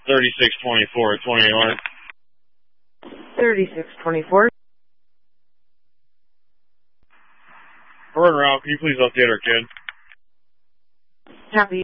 3624 at 2800. 3624. We're en route. Can you please update our kid? Copy.